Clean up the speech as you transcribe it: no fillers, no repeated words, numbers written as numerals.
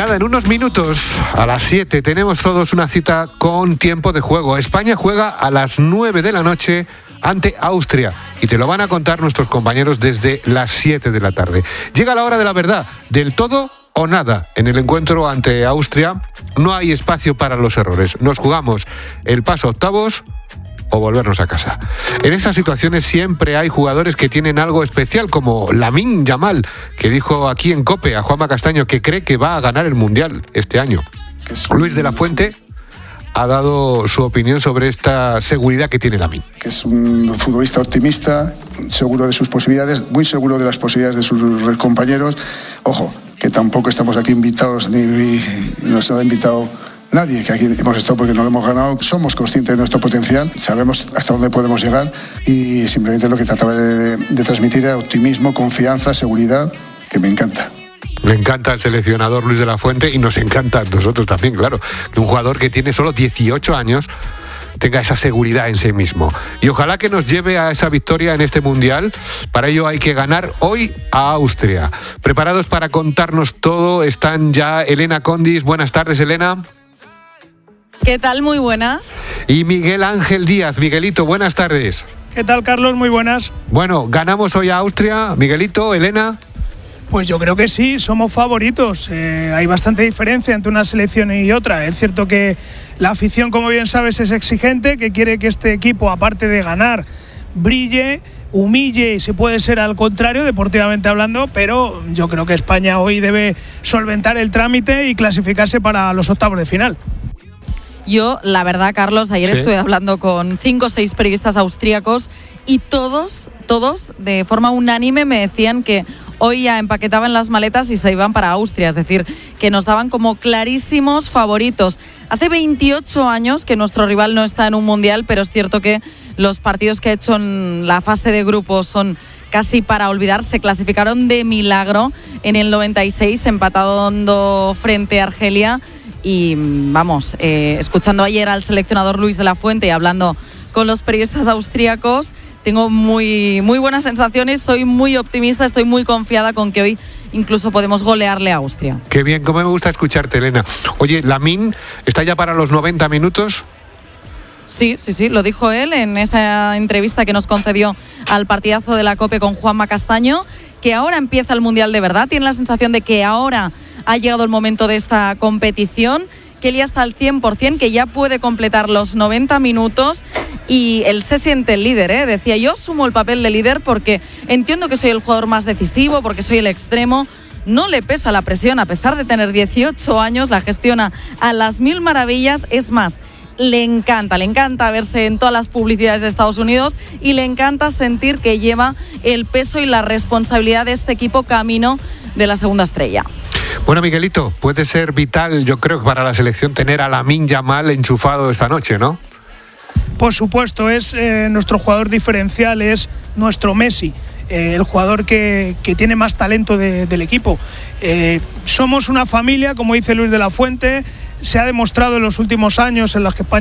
Nada, en unos minutos, a las 7, tenemos todos una cita con tiempo de juego. España juega a las 9 de la noche ante Austria y te lo van a contar nuestros compañeros desde las 7 de la tarde. Llega la hora de la verdad, del todo o nada. En el encuentro ante Austria no hay espacio para los errores. Nos jugamos el paso a octavos o volvernos a casa. En estas situaciones siempre hay jugadores que tienen algo especial, como Lamine Yamal, que dijo aquí en COPE a Juanma Castaño que cree que va a ganar el Mundial este año. Luis de la Fuente ha dado su opinión sobre esta seguridad que tiene Lamine. Que es un futbolista optimista, seguro de sus posibilidades, muy seguro de las posibilidades de sus compañeros. Ojo, que tampoco estamos aquí invitados, ni nos ha invitado nadie, que aquí hemos estado porque no lo hemos ganado. Somos conscientes de nuestro potencial, sabemos hasta dónde podemos llegar y simplemente lo que trataba de transmitir era optimismo, confianza, seguridad, que me encanta. Le encanta el seleccionador Luis de la Fuente y nos encanta a nosotros también, claro, que un jugador que tiene solo 18 años tenga esa seguridad en sí mismo. Y ojalá que nos lleve a esa victoria en este Mundial. Para ello hay que ganar hoy a Austria. Preparados para contarnos todo están ya Elena Condis. Buenas tardes, Elena. ¿Qué tal? Muy buenas. Y Miguel Ángel Díaz. Miguelito, buenas tardes. ¿Qué tal, Carlos? Muy buenas. Bueno, ¿ganamos hoy a Austria? Miguelito, Elena. Pues yo creo que sí, somos favoritos. Hay bastante diferencia entre una selección y otra. Es cierto que la afición, como bien sabes, es exigente, que quiere que este equipo, aparte de ganar, brille, humille, si puede ser al contrario, deportivamente hablando, pero yo creo que España hoy debe solventar el trámite y clasificarse para los octavos de final. Yo, la verdad, Carlos, ayer estuve hablando con 5 o 6 periodistas austríacos y todos, de forma unánime, me decían que hoy ya empaquetaban las maletas y se iban para Austria, es decir, que nos daban como clarísimos favoritos. Hace 28 años que nuestro rival no está en un mundial, pero es cierto que los partidos que ha hecho en la fase de grupos son casi para olvidar. Se clasificaron de milagro en el 96, empatando frente a Argelia. Y vamos, escuchando ayer al seleccionador Luis de la Fuente y hablando con los periodistas austríacos, tengo muy buenas sensaciones, soy muy optimista, estoy muy confiada con que hoy incluso podemos golearle a Austria. Qué bien, cómo me gusta escucharte, Elena. Oye, Lamine, ¿está ya para los 90 minutos? Sí, lo dijo él en esa entrevista que nos concedió al partidazo de la COPE con Juanma Castaño, que ahora empieza el Mundial de verdad, tiene la sensación de que ahora ha llegado el momento de esta competición, que él ya está al 100%, que ya puede completar los 90 minutos y él se siente el líder, Decía, yo asumo el papel de líder porque entiendo que soy el jugador más decisivo, porque soy el extremo. No le pesa la presión, a pesar de tener 18 años, la gestiona a las mil maravillas. Es más, le encanta verse en todas las publicidades de Estados Unidos y le encanta sentir que lleva el peso y la responsabilidad de este equipo camino de la segunda estrella. Bueno, Miguelito, puede ser vital, yo creo, para la selección tener a Lamine Yamal enchufado esta noche, ¿no? Por supuesto, es nuestro jugador diferencial, es nuestro Messi, el jugador que tiene más talento del equipo. Somos una familia, como dice Luis de la Fuente, se ha demostrado en los últimos años en los que España